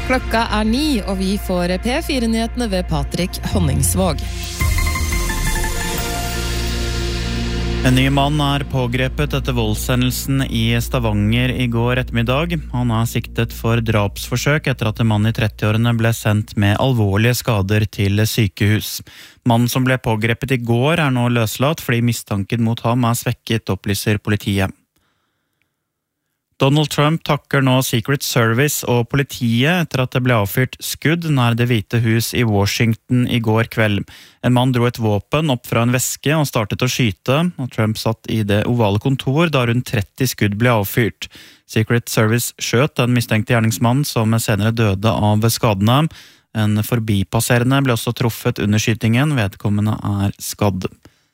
Klokka 9, og vi får P4-nyhetene ved Patrik Honningsvåg. En ny mann pågrepet etter voldshendelsen i Stavanger i går ettermiddag. Han siktet for drapsforsøk etter at en mann i 30-årene ble sendt med alvorlige skader til sykehus. Mannen som ble pågrepet i går nå løslatt fordi mistanken mot ham svekket, opplyser politiet. Donald Trump takker nå Secret Service og politiet etter at det ble avfyrt skudd nær Det hvite hus i Washington i går kveld. En mann dro et våpen opp fra en veske og startet å skyte, og Trump satt i det ovale kontor da rundt 30 skudd ble avfyrt. Secret Service skjøt den mistenkte gjerningsmannen som senere døde av skadene. En forbipasserende ble også truffet under skytingen, vedkommende skadd.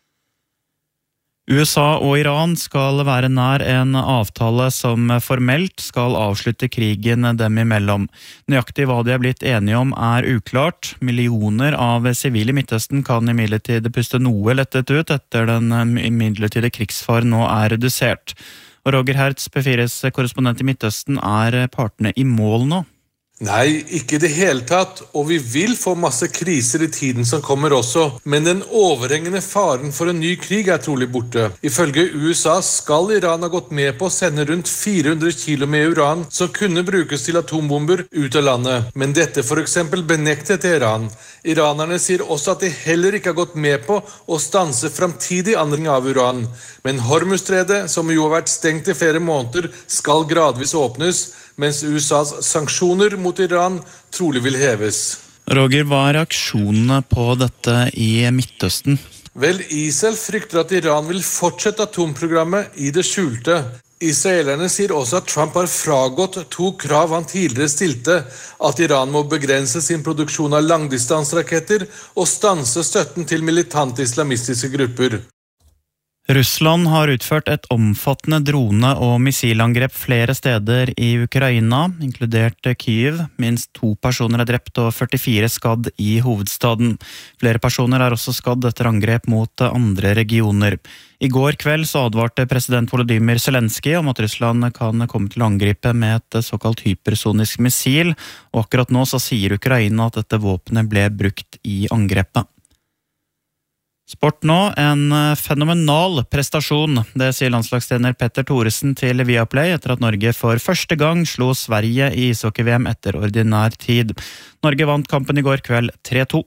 USA og Iran skal være nær en avtale som formelt skal avslutte krigen dem imellom. Nøyaktig hva de blitt enige om uklart. Millioner av sivile i Midtøsten kan imidlertid puste noe lettet ut etter den midlertidige krigsfaren nå redusert. Og Roger Hertz, P4s korrespondent i Midtøsten, partene i mål nå? Nei, ikke det hele tatt, og vi vil få masse kriser i tiden som kommer også, men den overhengende faren for en ny krig trolig borte. Ifølge USA skal Iran ha gått med på å sende rundt 400 kilo med uran som kunne brukes til atombomber ut av landet, men dette for eksempel benektet Iran. Iranerne sier også at de heller ikke har gått med på å stanse framtidig anvending av uran, men Hormuzstredet, som jo har vært stengt i flere måneder, skal gradvis åpnes, mens USAs sanksjoner mot Iran trolig vil heves. Roger, hva reaksjonene på dette i Midtøsten? Vel, Israel frykter at Iran vil fortsette atomprogrammet i det skjulte. Israelerne sier også at Trump har fragått 2 krav han tidligere stilte, at Iran må begrense sin produksjon av langdistansraketter og stanse støtten til militante islamistiske grupper. Russland har utført et omfattende drone- og missilangrep flere steder i Ukraina, inkludert Kyiv. Minst 2 personer drept og 44 skadd i hovedstaden. Flere personer også skadd etter angrep mot andre regioner. I går kveld så advarte president Volodymyr Zelenskyj om at Russland kan komme til å angripe med et såkalt hypersonisk missil, og akkurat nå så sier Ukraina at dette våpenet ble brukt i angrepet. Sport nå, en fenomenal prestasjon. Det sier landslagstrener Petter Thoresen til Viaplay etter at Norge for første gang slo Sverige i ishockey-VM etter ordinær tid. Norge vant kampen i går kveld 3-2.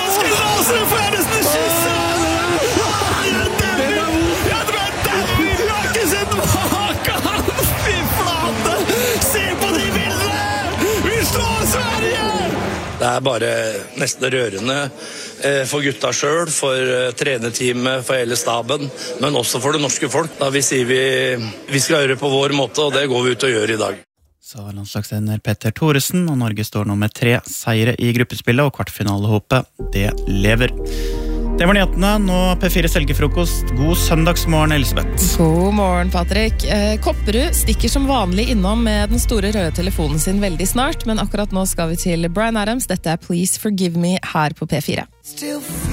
Det bare nesten rørende for gutta selv, for trenerteamet, for hele staben, men også for det norske folk. Da vi sier vi skal gjøre det på vår måte, og det går vi ut og gjør i dag. Sa landslagstrener Petter Thoresen, og Norge står nå med 3 seire i gruppespillet, og kvartfinalehåpet, det lever. Det var nyhetene. Nå P4 Selgefrokost. God søndagsmorgen, Elisabeth. God morgen, Patrik. Kopperud stikker som vanlig innom med den store røde telefonen sin veldig snart, men akkurat nå skal vi til Bryan Adams. Dette Please Forgive Me her på P4.